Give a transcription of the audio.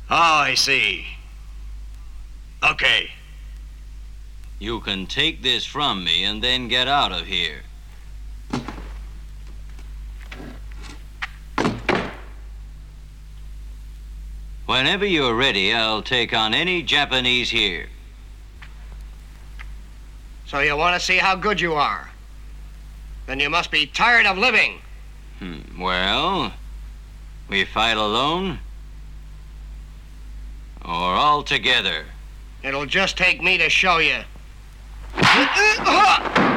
Oh, I see. Okay. You can take this from me and then get out of here. Whenever you're ready, I'll take on any Japanese here. So you want to see how good you are? Then you must be tired of living. Well, we fight alone or all together? It'll just take me to show you.